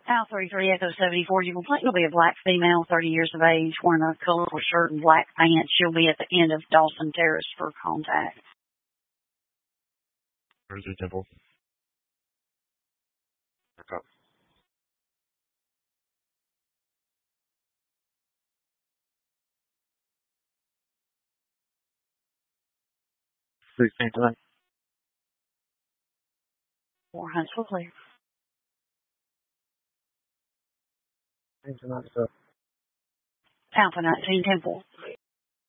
Al 33 Echo 74, your complaint will be a black female, 30 years of age, wearing a colorful shirt and black pants. She'll be at the end of Dawson Terrace for contact. Where's the Temple? Okay. Sixteen tonight. 4 Huntsville clear. Tonight, so. Alpha 19 Temple.